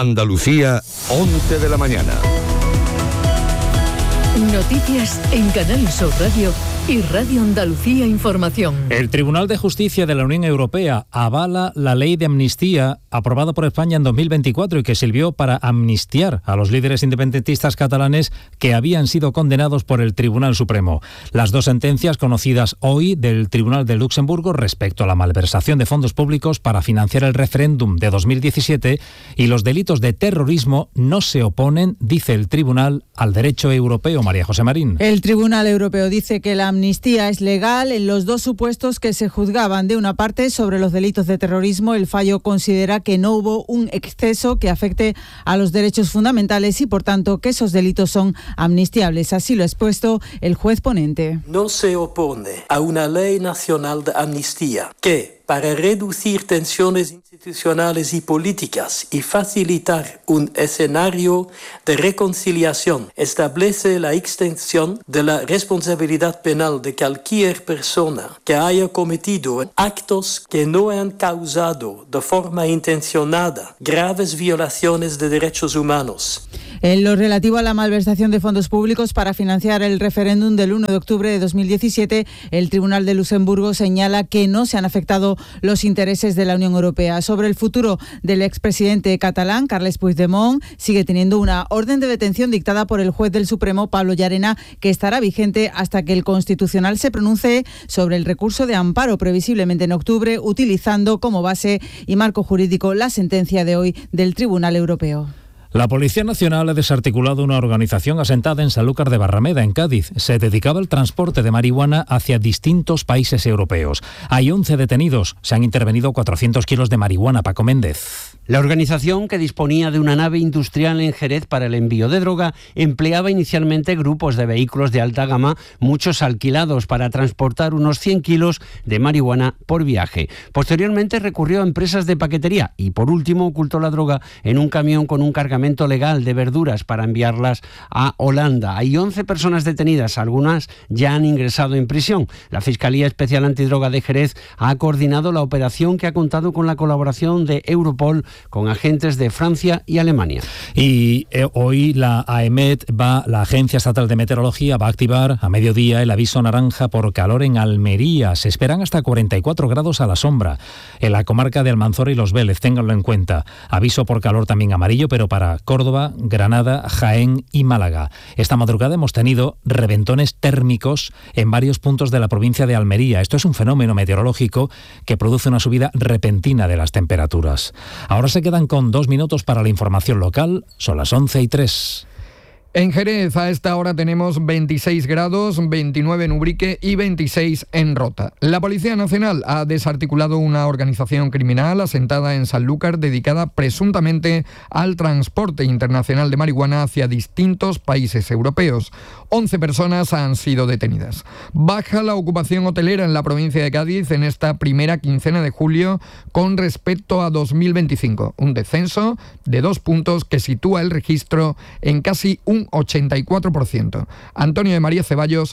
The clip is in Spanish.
Andalucía, 11 de la mañana. Noticias en Canal Sur Radio y Radio Andalucía Información. El Tribunal de Justicia de la Unión Europea avala la ley de amnistía aprobada por España en 2024 y que sirvió para amnistiar a los líderes independentistas catalanes que habían sido condenados por el Tribunal Supremo. Las dos sentencias conocidas hoy del Tribunal de Luxemburgo respecto a la malversación de fondos públicos para financiar el referéndum de 2017 y los delitos de terrorismo no se oponen, dice el Tribunal, al derecho europeo. María José Marín. El Tribunal Europeo dice que la amnistía es legal en los dos supuestos que se juzgaban. De una parte, sobre los delitos de terrorismo, el fallo considera que no hubo un exceso que afecte a los derechos fundamentales y, por tanto, que esos delitos son amnistiables. Así lo ha expuesto el juez ponente. No se opone a una ley nacional de amnistía que, para reducir tensiones institucionales y políticas y facilitar un escenario de reconciliación, establece la extensión de la responsabilidad penal de cualquier persona que haya cometido actos que no han causado de forma intencionada graves violaciones de derechos humanos. En lo relativo a la malversación de fondos públicos para financiar el referéndum del 1 de octubre de 2017, el Tribunal de Luxemburgo señala que no se han afectado los intereses de la Unión Europea. Sobre el futuro del expresidente catalán, Carles Puigdemont, sigue teniendo una orden de detención dictada por el juez del Supremo, Pablo Llarena, que estará vigente hasta que el Constitucional se pronuncie sobre el recurso de amparo, previsiblemente en octubre, utilizando como base y marco jurídico la sentencia de hoy del Tribunal Europeo. La Policía Nacional ha desarticulado una organización asentada en Sanlúcar de Barrameda, en Cádiz. Se dedicaba al transporte de marihuana hacia distintos países europeos. Hay 11 detenidos. Se han intervenido 400 kilos de marihuana. Paco Méndez. La organización, que disponía de una nave industrial en Jerez para el envío de droga, empleaba inicialmente grupos de vehículos de alta gama, muchos alquilados, para transportar unos 100 kilos de marihuana por viaje. Posteriormente recurrió a empresas de paquetería y, por último, ocultó la droga en un camión con un cargamento legal de verduras para enviarlas a Holanda. Hay 11 personas detenidas, algunas ya han ingresado en prisión. La Fiscalía Especial Antidroga de Jerez ha coordinado la operación, que ha contado con la colaboración de Europol con agentes de Francia y Alemania. Y hoy la AEMET, la Agencia Estatal de Meteorología, va a activar a mediodía el aviso naranja por calor en Almería. Se esperan hasta 44 grados a la sombra en la comarca de Almanzora y Los Vélez, ténganlo en cuenta. Aviso por calor también amarillo, pero para Córdoba, Granada, Jaén y Málaga. Esta madrugada hemos tenido reventones térmicos en varios puntos de la provincia de Almería. Esto es un fenómeno meteorológico que produce una subida repentina de las temperaturas. Ahora se quedan con 2 minutos para la información local. Son las 11:03. En Jerez a esta hora tenemos 26 grados, 29 en Ubrique y 26 en Rota. La Policía Nacional ha desarticulado una organización criminal asentada en Sanlúcar dedicada presuntamente al transporte internacional de marihuana hacia distintos países europeos. 11 personas han sido detenidas. Baja la ocupación hotelera en la provincia de Cádiz en esta primera quincena de julio con respecto a 2025. Un descenso de 2 puntos que sitúa el registro en casi un 84%. Antonio de María Ceballos